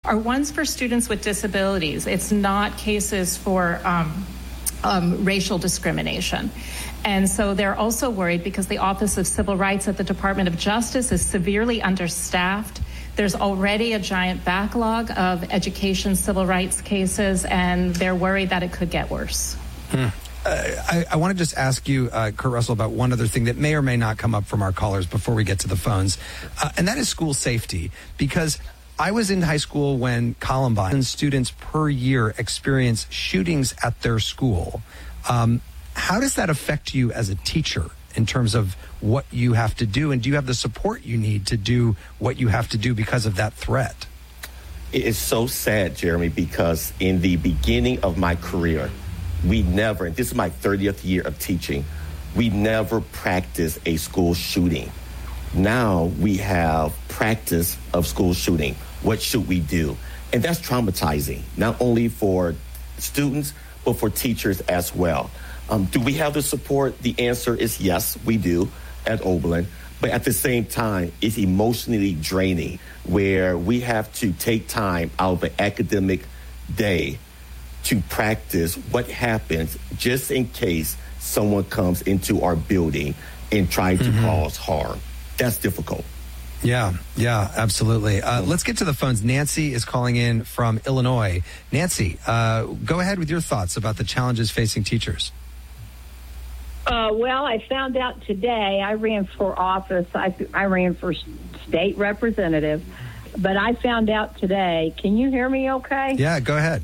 are ones for students with disabilities. It's not cases for racial discrimination. And so they're also worried because the Office of Civil Rights at the Department of Justice is severely understaffed. There's already a giant backlog of education civil rights cases, and they're worried that it could get worse. I want to just ask you, Kurt Russell, about one other thing that may or may not come up from our callers before we get to the phones, and that is school safety. Because I was in high school when Columbine students per year experience shootings at their school. How does that affect you as a teacher in terms of what you have to do? And do you have the support you need to do what you have to do because of that threat? It is so sad, Jeremy, because in the beginning of my career, we never, and this is my 30th year of teaching, we never practiced a school shooting. Now we have practice of school shooting. What should we do? And that's traumatizing, not only for students, but for teachers as well. Do we have the support? The answer is yes, we do at Oberlin. But at the same time, it's emotionally draining, where we have to take time out of an academic day to practice what happens just in case someone comes into our building and tries to cause harm. That's difficult. Yeah, absolutely. Let's get to the phones. Nancy is calling in from Illinois. Nancy, go ahead with your thoughts about the challenges facing teachers. Well, I found out today, I ran for office, I ran for state representative, but I found out today, can you hear me okay? Yeah, go ahead.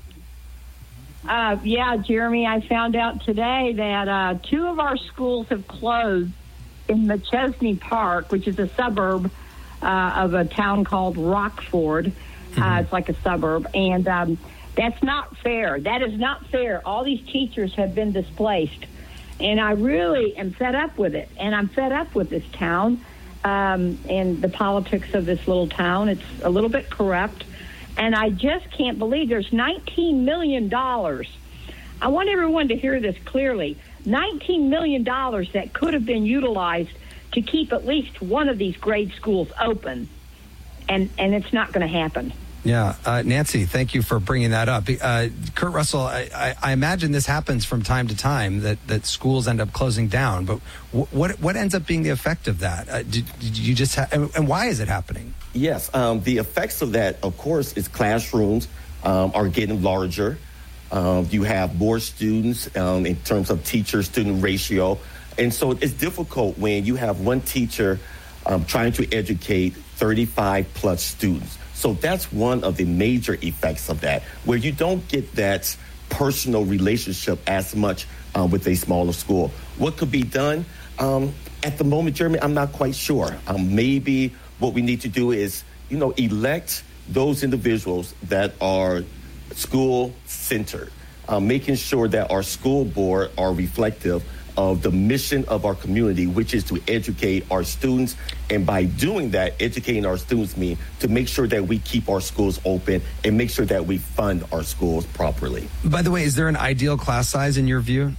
Jeremy, I found out today that 2 of our schools have closed in McChesney Park, which is a suburb of a town called Rockford. It's like a suburb, and that's not fair. That is not fair. All these teachers have been displaced. And I really am fed up with it. And I'm fed up with this town and the politics of this little town. It's a little bit corrupt. And I just can't believe there's $19 million. I want everyone to hear this clearly. $19 million that could have been utilized to keep at least one of these grade schools open. And it's not going to happen. Yeah. Nancy, thank you for bringing that up. Kurt Russell, I imagine this happens from time to time, that schools end up closing down. But what ends up being the effect of that? Did you just and why is it happening? Yes. The effects of that, of course, is classrooms are getting larger. You have more students in terms of teacher-student ratio. And so it's difficult when you have one teacher trying to educate 35-plus students. So that's one of the major effects of that, where you don't get that personal relationship as much with a smaller school. What could be done? At the moment, Jeremy, I'm not quite sure. Maybe what we need to do is, elect those individuals that are school-centered, making sure that our school board are reflective of the mission of our community, which is to educate our students. And by doing that, educating our students means to make sure that we keep our schools open and make sure that we fund our schools properly. By the way, is there an ideal class size in your view?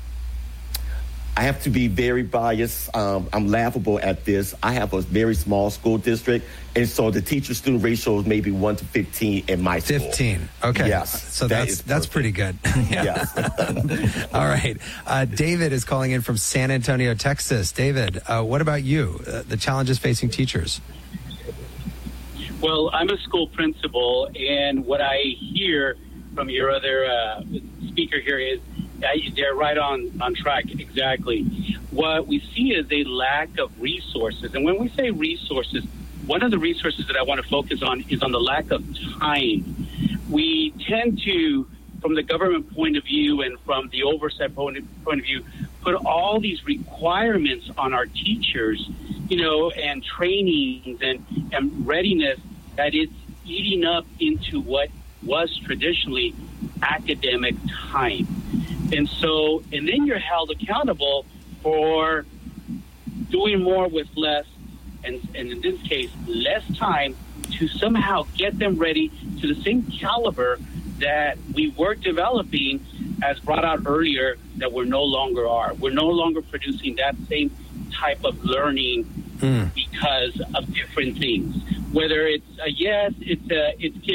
I have to be very biased. I'm laughable at this. I have a very small school district, and so the teacher-student ratio is maybe 1 to 15 in my school. 15. Okay. Yes. So that's pretty good. Yes. All right. David is calling in from San Antonio, Texas. David, what about you? The challenges facing teachers? Well, I'm a school principal, and what I hear from your other speaker here is they're right on track, exactly. What we see is a lack of resources. And when we say resources, one of the resources that I want to focus on is on the lack of time. We tend to, from the government point of view and from the oversight point of view, put all these requirements on our teachers, and trainings and readiness that it's eating up into what was traditionally academic time. And then you're held accountable for doing more with less, and in this case, less time to somehow get them ready to the same caliber that we were developing, as brought out earlier, that we're no longer are. We're no longer producing that same type of learning because of different things. Whether it's it's